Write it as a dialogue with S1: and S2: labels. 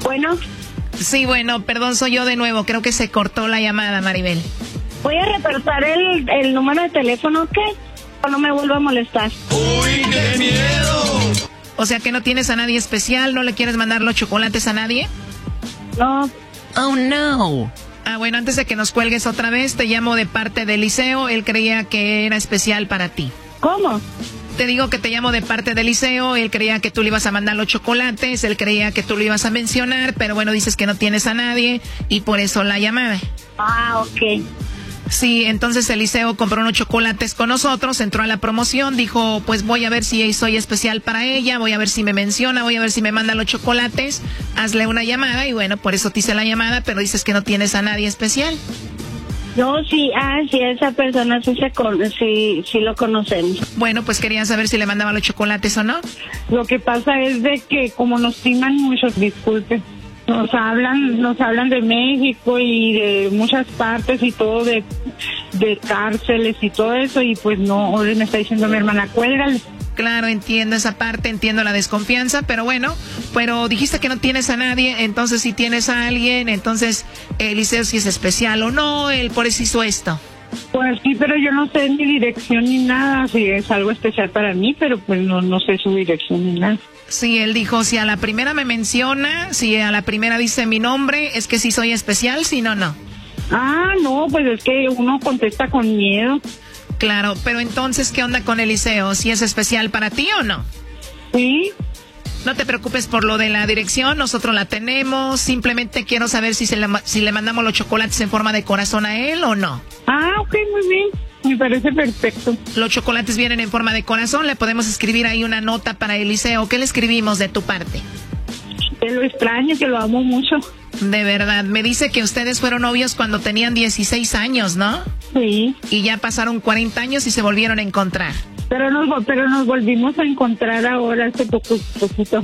S1: Bueno.
S2: Sí, bueno, perdón, soy yo de nuevo. Creo que se cortó la llamada, Maribel.
S1: Voy a reportar el número de teléfono, ¿ok? O no me vuelva a molestar.
S3: ¡Uy, qué miedo!
S2: O sea que no tienes a nadie especial, ¿no le quieres mandar los chocolates a nadie?
S1: No.
S2: Oh, no. Ah, bueno, antes de que nos cuelgues otra vez, te llamo de parte de Eliseo. Él creía que era especial para ti.
S1: ¿Cómo?
S2: Te digo que te llamo de parte de Eliseo. Él creía que tú le ibas a mandar los chocolates. Él creía que tú lo ibas a mencionar. Pero bueno, dices que no tienes a nadie. Y por eso la llamada.
S1: Ah, ok.
S2: Sí, entonces Eliseo compró unos chocolates con nosotros, entró a la promoción, dijo, pues voy a ver si soy especial para ella, voy a ver si me menciona, voy a ver si me manda los chocolates, hazle una llamada y bueno, por eso te hice la llamada, pero dices que no tienes a nadie especial.
S1: No, sí, sí, esa persona sí lo conocemos.
S2: Bueno, pues quería saber si le mandaba los chocolates o no.
S4: Lo que pasa es de que como nos timan mucho, disculpe. Nos hablan de México y de muchas partes y todo de cárceles y todo eso y pues no, hoy me está diciendo mi hermana, cuélgale.
S2: Claro, entiendo esa parte, entiendo la desconfianza, pero bueno, pero dijiste que no tienes a nadie, entonces si tienes a alguien, entonces Eliseo si es especial o no, él por eso hizo esto.
S4: Pues sí, pero yo no sé ni dirección ni nada, si es algo especial para mí, pero pues no sé su dirección ni nada.
S2: Sí, él dijo, si a la primera me menciona, si a la primera dice mi nombre, es que sí soy especial, si no, no.
S4: Ah, no, pues es que uno contesta con miedo.
S2: Claro, pero entonces, ¿qué onda con Eliseo? ¿Si es especial para ti o no?
S4: Sí.
S2: No te preocupes por lo de la dirección, nosotros la tenemos, simplemente quiero saber si le mandamos los chocolates en forma de corazón a él o no.
S4: Ah, ok, muy bien. Me parece perfecto.
S2: Los chocolates vienen en forma de corazón, le podemos escribir ahí una nota para Eliseo. ¿Qué le escribimos de tu parte?
S4: Que lo extraño, que lo amo mucho.
S2: De verdad, me dice que ustedes fueron novios cuando tenían 16 años, ¿no?
S4: Sí.
S2: Y ya pasaron 40 años y se volvieron a encontrar.
S4: Pero nos volvimos a encontrar ahora hace poquito.